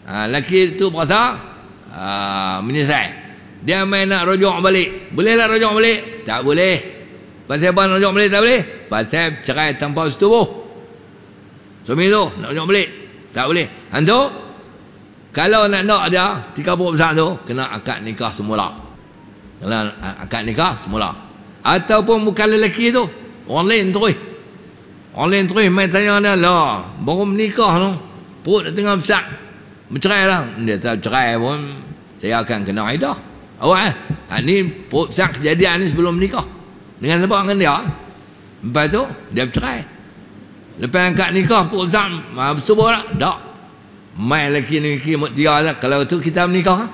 Lelaki tu berasa menyesal. Dia main nak rujuk balik. Boleh tak rujuk balik? Tak boleh. Pasal apa nak rujuk balik tak boleh? Pasal cerai tanpa bersetubuh. Suami tu nak rujuk balik. Tak boleh. Hantu, kalau nak dia, 30% tu, kena akad nikah semula. Kena akad nikah semula. Ataupun bukan lelaki tu, orang lain terus. Orang lain terus main tanya dia, lah, baru menikah tu, perut dah tengah besar. Bercerai lah. Dia tak cerai pun, saya akan kena iddah. Awak ni perut besar kejadian ni sebelum menikah. Dengan siapa? Dengan dia. Lepas tu, dia bercerai. Lepas angkat nikah, perut besar, bersetubuh tak? Tak. Main lelaki muktia lah. Kalau tu kita menikah.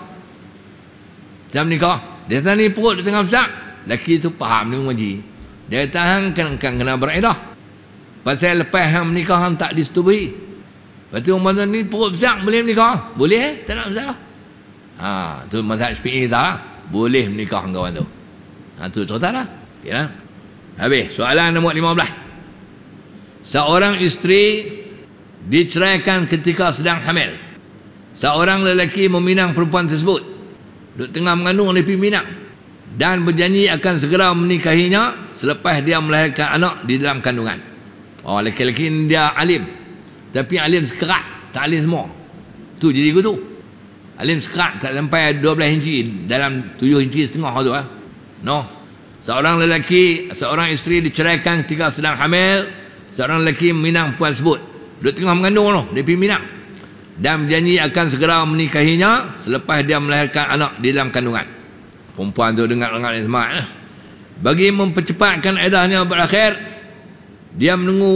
Kita menikah. Dia kata ni perut dia tengah besar. Lelaki tu faham dengan ngaji. Dia kata kan kena beredah. Pasal lepas hang menikah hang tak disetubui. Lepas tu orang ni perut besar boleh menikah? Boleh, tak nak masalah. Tu mazhab Syafi'i tak? Boleh menikah dengan kawan tu. Tu cerita lah. Okay, lah. Habis. Soalan nombor 15. Seorang isteri diceraikan ketika sedang hamil. Seorang lelaki meminang perempuan tersebut. Duk tengah mengandung oleh peminang. Dan berjanji akan segera menikahinya selepas dia melahirkan anak di dalam kandungan. Lelaki ni dia alim. Tapi alim sekerat. Tak alim semua. Tu jadi gitu. Alim sekerat tak sampai 12 inci. Dalam 7 inci setengah tu. No. Seorang isteri diceraikan ketika sedang hamil. Seorang lelaki meminang perempuan tersebut. Dia tengah mengandung tu. Dia pergi minang. Dan berjanji akan segera menikahinya selepas dia melahirkan anak di dalam kandungan. Perempuan tu dengar yang semangat. Bagi mempercepatkan eddahnya berakhir, dia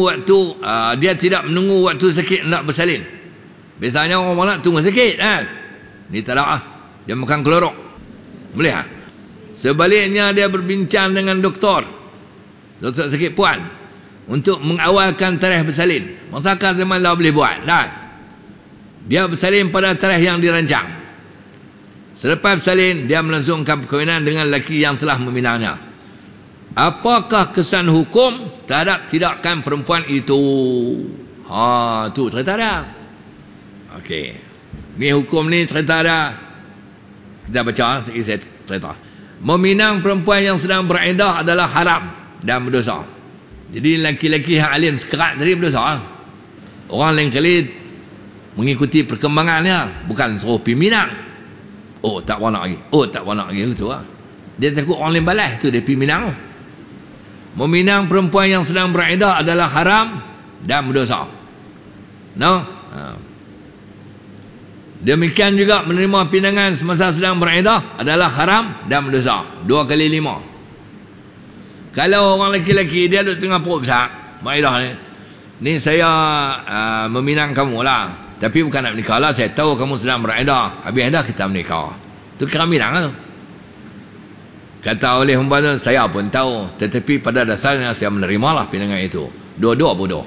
tidak menunggu waktu sakit nak bersalin. Biasanya orang nak tunggu sakit kan. Ni tak ada. Dia makan kelorok. Boleh tak? Sebaliknya dia berbincang dengan doktor sakit puan untuk mengawalkan tarikh bersalin. Masakan zaman lah boleh buat dah. Dia bersalin pada tarikh yang dirancang. Selepas bersalin, dia melangsungkan perkahwinan dengan lelaki yang telah meminangnya. Apakah kesan hukum terhadap tindakan perempuan itu? Tu cerita dah. Okey. Ni hukum ni cerita dah. Kita baca sikit saya cerita. Meminang perempuan yang sedang beriddah adalah haram dan berdosa. Jadi lelaki-lelaki yang alim sekerat tadi berdosa. Orang lain kali mengikuti perkembangannya, bukan suruh pergi minang. Tak nak lagi. Tak nak lagi gitu lah. Dia takut orang lain balas tu dia pergi minang. Meminang perempuan yang sedang beriddah adalah haram dan berdosa. Demikian juga menerima pinangan semasa sedang beriddah adalah haram dan berdosa. 2 kali 5. Kalau orang lelaki-lelaki dia duduk tengah perut besar, beriddah ni saya meminang kamu lah, tapi bukan nak menikah lah, saya tahu kamu sedang beriddah, habis dah kita menikah. Tu kira minang lah tu. Kata oleh hamba tu, saya pun tahu, tetapi pada dasarnya saya menerimalah pinangan itu. Dua-dua bodoh.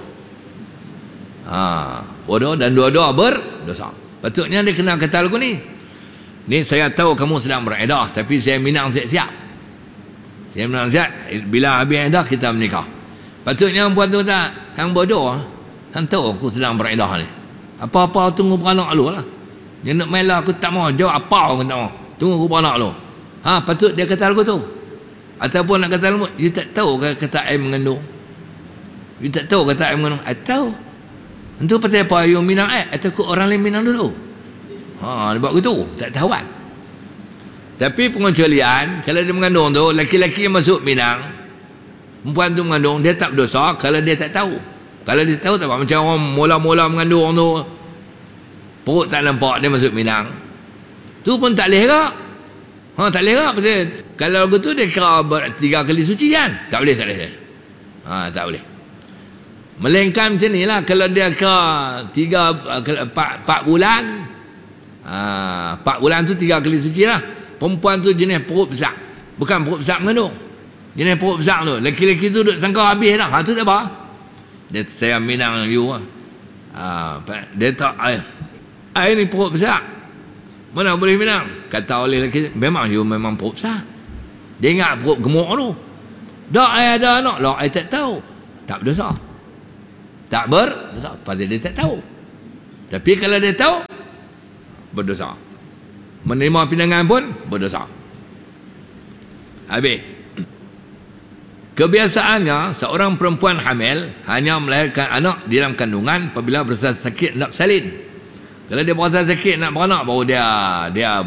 Bodoh dan dua-dua berdosa. Patutnya dia kena kata lagu ni. Ni saya tahu kamu sedang beriddah, tapi saya minang siap-siap. Saya minang siap, bila habis iddah kita menikah. Patutnya perempuan tu tak, hang bodoh. Hang tahu aku sedang beriddah ni. Apa-apa tunggu beranak lu lah. Dia nak main lah, aku tak mau jawab apa aku tak mau. Tunggu aku beranak lu. Patut dia kata lagu tu. Ataupun nak kata lagu, dia tak tahu kata air mengandung. Dia tak tahu kata air mengandung. Tahu. Itu pasal apa you minang takut orang lain minang dulu. Dia buat gitu. Tak tahu kan. Tapi pengecualian, kalau dia mengandung tu, lelaki-lelaki yang masuk minang, perempuan tu mengandung, dia tak berdosa kalau dia tak tahu. Kalau dia tahu tak apa, macam orang mula-mula mengandung tu, perut tak nampak, dia masuk minang. Tu pun tak boleh tak? Tak boleh tak? Pasal kalau begitu dia kira 3 kali suci kan? Tak boleh. Tak boleh. Melainkan macam ni lah, kalau dia kira 4 bulan, 4 bulan tu 3 kali suci lah. Perempuan tu jenis perut besar, bukan perut besar mengandung, jenis perut besar tu. Lelaki-lelaki tu duduk sangka habis dah. Tu tak apa. Dia saya minang you lah. Dia tak ni perut besar, mana boleh minang. Kata oleh lelaki, memang you memang perut besar. Dia ingat perut gemuk tu. Dak ada anak lah, tak tahu. Tak berdosa. Tak berdosa pasal dia tak tahu. Tapi kalau dia tahu, berdosa. Menerima pinangan pun berdosa. Habis. Kebiasaannya seorang perempuan hamil hanya melahirkan anak di dalam kandungan apabila berasa sakit nak bersalin. Kalau dia berasa sakit nak beranak, baru dia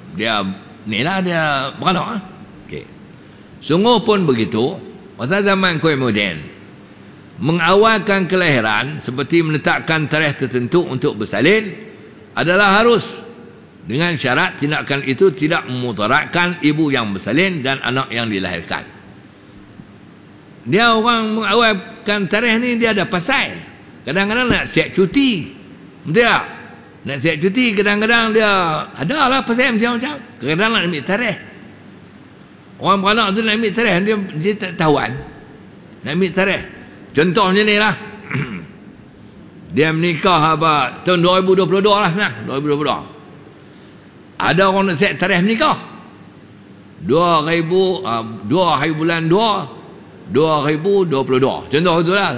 beranak. Okey. Sungguh pun begitu, masa zaman kemudian mengawalkan kelahiran seperti menetapkan tarikh tertentu untuk bersalin adalah harus, dengan syarat tindakan itu tidak memudaratkan ibu yang bersalin dan anak yang dilahirkan. Dia orang mengawalkan tarikh ni dia ada pasal. Kadang-kadang nak siap cuti. Betul tak? Nak siap cuti kadang-kadang dia ada lah pasal macam-macam. Kadang-kadang nak ambil tarikh. Orang beranak tu nak ambil tarikh, dia tak tahuan. Nak ambil tarikh. Contoh macam ni lah. Dia menikah tahun 2022 lah sebenarnya. 2022. Ada orang nak siap tarikh menikah. 2 hari bulan 2 2022. Contoh tu lah.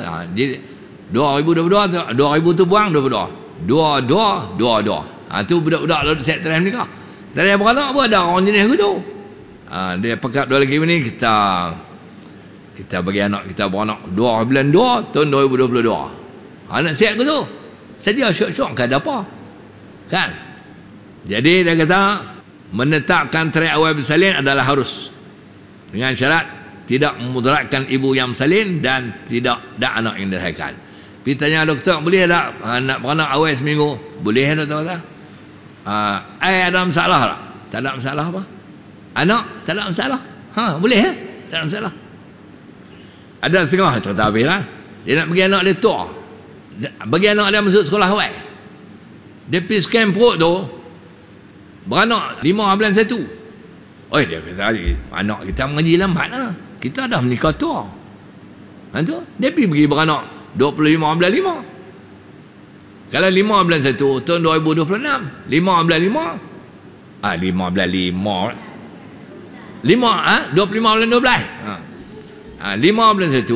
2022 tu buang 22. 22. Tu budak-budak lalu set tarikh nikah. Tarikh beranak pun ada orang jenis tu. Dia pekat 2 lagi ni, kita bagi anak kita beranak 2 bulan 2 tahun 2022. Nak set ke tu? Sedia syok-syok kan ada apa? Kan? Jadi dia kata menetapkan tarikh awal bersalin adalah harus, dengan syarat tidak memudaratkan ibu yang bersalin dan anak yang dilahirkan. Pergi tanya doktor, boleh tak nak beranak awal seminggu? Boleh doktor kata. Ada masalah tak? Tak ada masalah apa? Anak tak ada masalah. Boleh tak ada masalah. Ada setengah cerita habis lah. Dia nak bagi anak dia tua. Bagi anak dia masuk sekolah awal. Dia pergi scan perut tu, beranak 5 bulan 1. Dia kata, anak kita mengaji lambat lah. Kita dah menikah tua. Dia pergi beranak 25 bulan 5. Kalau 5 bulan 1 tahun 2026, 5 bulan 5 5 bulan 5 25 bulan 12. 5 bulan 1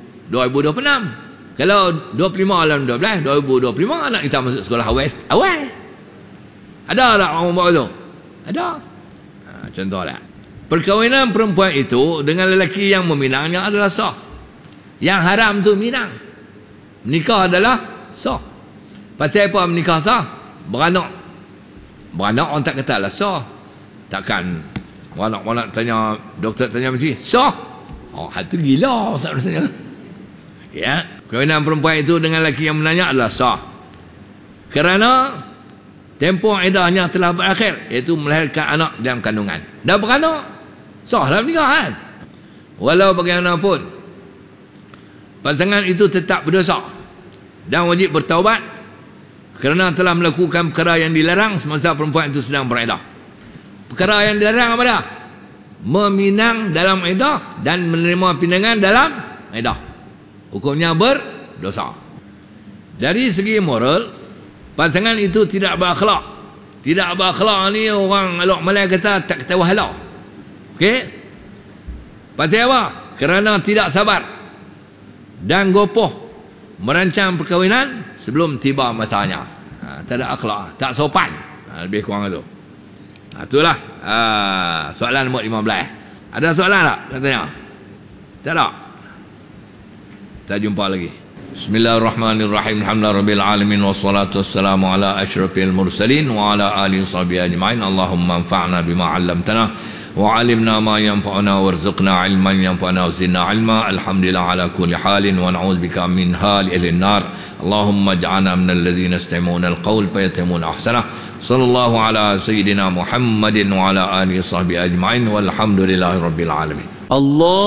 2026. Kalau 25 bulan 12 2025, anak kita masuk sekolah awal. Ada tak orang buat tu? Ada. Contoh lah, perkahwinan perempuan itu dengan lelaki yang meminangnya adalah sah. Yang haram tu minang. Menikah adalah sah. Pasal apa menikah sah? Beranak orang tak kata lah sah. Takkan beranak tanya, doktor tanya mesti sah. Itu gila tak tanya. Ya, perkahwinan perempuan itu dengan lelaki yang menanya adalah sah. Kerana tempoh iddahnya telah berakhir, iaitu melahirkan anak dalam kandungan. Dah beranak, sah dalam nikah kan? Walau bagaimanapun, pasangan itu tetap berdosa dan wajib bertaubat kerana telah melakukan perkara yang dilarang semasa perempuan itu sedang beriddah. Perkara yang dilarang apa dah? Meminang dalam iddah dan menerima pinangan dalam iddah. Hukumnya berdosa. Dari segi moral, pasangan itu tidak berakhlak. Tidak berakhlak ni orang Alok Malay kata tak ketawa halal. Okey? Pasal apa? Kerana tidak sabar dan gopoh merancang perkahwinan sebelum tiba masanya. Tak ada akhlak, tak sopan. Lebih kurang itu. Itulah soalan nombor 15. Ada soalan tak? Nak tanya? Tak ada? Kita jumpa lagi. Bismillahirrahmanirrahim. Alhamdulillahirabbil alamin wassalatu wassalamu ala asyrafil mursalin wa ala alihi washabbihi ajmain. Allahumma anfa'na bima 'allamtana wa 'allimna ma yanfa'una warzuqna 'ilman yanfa'una wa zidna 'ilma. Alhamdulillah ala kulli halin wa na'udzubika min hali ahli an-nar. Allahumma ij'alna minal ladzina yastami'una al-qawl fayattabi'una ahsanah. Sallallahu ala sayyidina Muhammadin wa ala alihi washabbihi ajmain walhamdulillahirabbil alamin. Allah